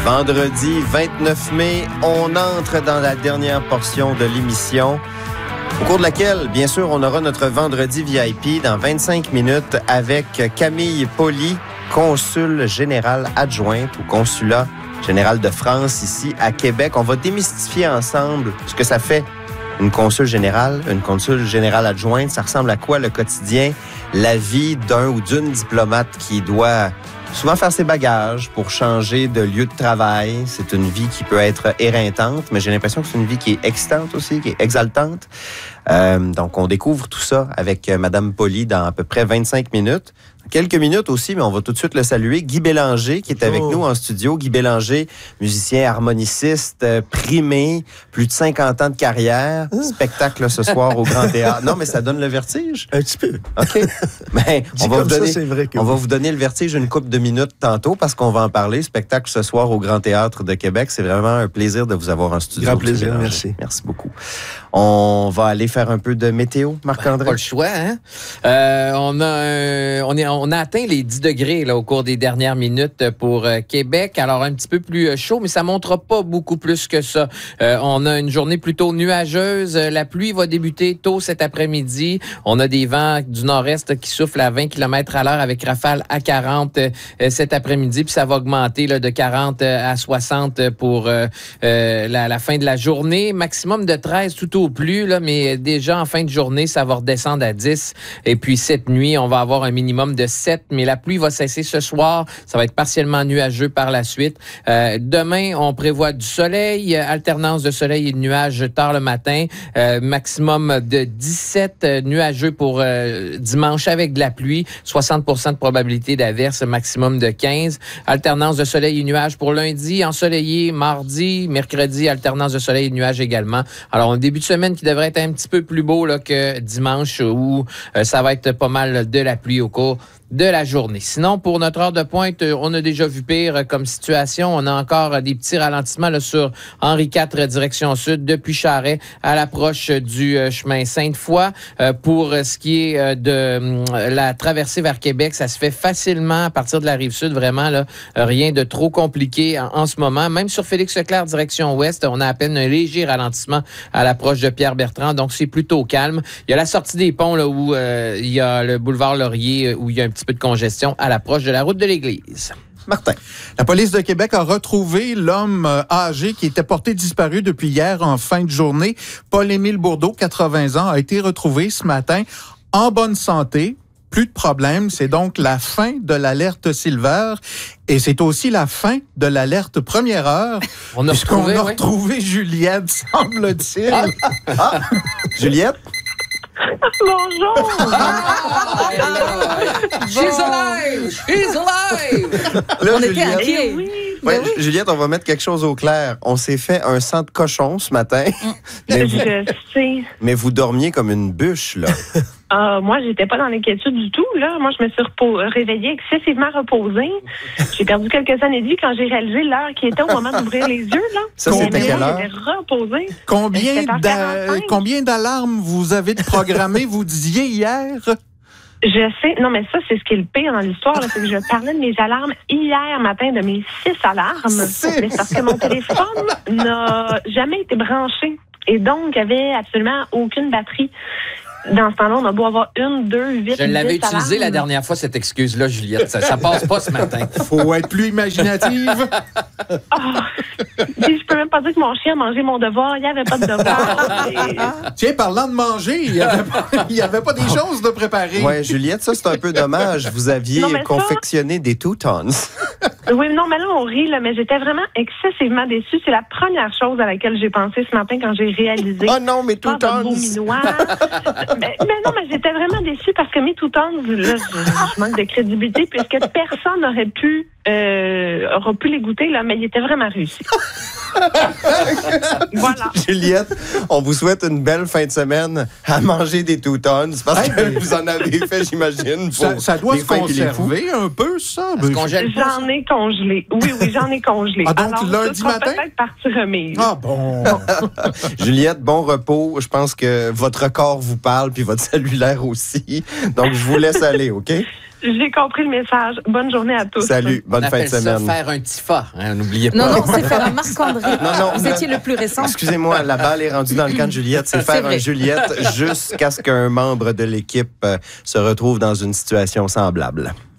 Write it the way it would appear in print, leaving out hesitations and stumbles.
Vendredi 29 mai, on entre dans la dernière portion de l'émission, au cours de laquelle, bien sûr, on aura notre vendredi VIP dans 25 minutes avec Camille Poli, consul général adjointe au consulat général de France ici à Québec. On va démystifier ensemble ce que ça fait une consul générale adjointe. Ça ressemble à quoi le quotidien, la vie d'un ou d'une diplomate qui doit souvent faire ses bagages pour changer de lieu de travail. C'est une vie qui peut être éreintante, mais j'ai l'impression que c'est une vie qui est excitante aussi, qui est exaltante. Donc, on découvre tout ça avec Madame Poli dans à peu près 25 minutes. Quelques minutes aussi, mais on va tout de suite le saluer. Guy Bélanger, qui est avec nous en studio. Guy Bélanger, musicien harmoniciste, primé, plus de 50 ans de carrière. Spectacle ce soir au Grand Théâtre. Non, mais ça donne le vertige? Un petit peu. OK. Ben, on va oui. vous donner le vertige une couple de minutes tantôt parce qu'on va en parler. Spectacle ce soir au Grand Théâtre de Québec. C'est vraiment un plaisir de vous avoir en studio. Grand plaisir, merci. Merci beaucoup. On va aller faire un peu de météo, Marc-André. Pas le choix, hein? On a atteint les 10 degrés là, au cours des dernières minutes pour Québec. Alors, un petit peu plus chaud, mais ça ne montera pas beaucoup plus que ça. On a une journée plutôt nuageuse. La pluie va débuter tôt cet après-midi. On a des vents du nord-est qui soufflent à 20 km à l'heure avec rafales à 40 cet après-midi. Puis ça va augmenter là, de 40 à 60 pour la fin de la journée. Maximum de 13 tout au plus, là, mais déjà en fin de journée, ça va redescendre à 10. Et puis cette nuit, on va avoir un minimum de 7, mais la pluie va cesser ce soir. Ça va être partiellement nuageux par la suite. Demain, on prévoit du soleil, alternance de soleil et de nuages tard le matin. Maximum de 17 nuageux pour dimanche avec de la pluie. 60% de probabilité d'averse, maximum de 15. Alternance de soleil et nuages pour lundi, ensoleillé mardi, mercredi, alternance de soleil et nuages également. Alors, un début de semaine qui devrait être un petit peu plus beau là, que dimanche où ça va être pas mal de la pluie au cours de la journée. Sinon, pour notre heure de pointe, on a déjà vu pire comme situation. On a encore des petits ralentissements là, sur Henri IV, direction sud, depuis Charest à l'approche du chemin Sainte-Foy. Pour ce qui est de la traversée vers Québec, ça se fait facilement à partir de la Rive-Sud. Vraiment, là, rien de trop compliqué en ce moment. Même sur Félix-Leclerc, direction ouest, on a à peine un léger ralentissement à l'approche de Pierre-Bertrand. Donc, c'est plutôt calme. Il y a la sortie des ponts là, où il y a le boulevard Laurier où il y a un petit peu de congestion à l'approche de la route de l'Église. Martin. La police de Québec a retrouvé l'homme âgé qui était porté disparu depuis hier en fin de journée. Paul-Émile Bourdeau, 80 ans, a été retrouvé ce matin en bonne santé. Plus de problème. C'est donc la fin de l'alerte Silver et c'est aussi la fin de l'alerte première heure. On a retrouvé Juliette, semble-t-il. Juliette? Bonjour! She's alive! She's alive! Là, On était Juliette, inquiets. Oui. ouais, Juliette, on va mettre quelque chose au clair. On s'est fait un sang de cochon ce matin. Je sais. Mais vous dormiez comme une bûche, là. Moi, j'étais pas dans l'inquiétude du tout. Là. Moi, je me suis réveillée excessivement reposée. J'ai perdu quelques années de vie quand j'ai réalisé l'heure qui était au moment d'ouvrir les yeux. Là. Ça, c'était quelle heure? J'étais reposée. Combien d'alarmes vous avez programmées, vous disiez hier? Je sais. Non, mais ça, c'est ce qui est le pire dans l'histoire. Là, c'est que je parlais de mes alarmes hier matin, de mes 6 alarmes. Mais c'est parce que mon téléphone n'a jamais été branché. Et donc, il n'y avait absolument aucune batterie. Dans ce temps-là, on a beau avoir 1, 2, 8, Je l'avais 10 utilisée alarmes. la dernière fois, cette excuse-là, Juliette. Ça passe pas ce matin. Faut être plus imaginative. Puis, je peux même pas dire que mon chien a mangé mon devoir. Il n'y avait pas de devoir. Tiens, parlant de manger, il y avait pas des choses de préparer. Ouais, Juliette, ça, c'est un peu dommage. Vous aviez Non, mais confectionné des Teutons. Oui, non, mais là, on rit, là, mais j'étais vraiment excessivement déçue. C'est la première chose à laquelle j'ai pensé ce matin quand j'ai réalisé. Oh non, mes Teutons! mais non, mais j'étais vraiment déçue parce que mes Teutons, là, je manque de crédibilité puisque personne n'aurait pu les goûter, là, mais ils étaient vraiment réussis. Voilà. Juliette, on vous souhaite une belle fin de semaine à manger des Teutons parce que vous en avez fait, j'imagine. Ça doit se conserver un peu, ça. J'en ai congelé. Oui, j'en ai congelé. Ah, donc alors, lundi matin? Peut-être partie remise. Ah bon. Juliette, bon repos. Je pense que votre corps vous parle puis votre cellulaire aussi. Donc, je vous laisse aller, OK? J'ai compris le message. Bonne journée à tous. Salut, bonne On fin de appelle ça semaine. faire un TIFA, hein, n'oubliez pas. Non, c'est faire un Marc-André. Non, Vous étiez le plus récent. Excusez-moi, la balle est rendue dans le camp de Juliette. C'est faire vrai. un Juliette jusqu'à ce qu'un membre de l'équipe se retrouve dans une situation semblable.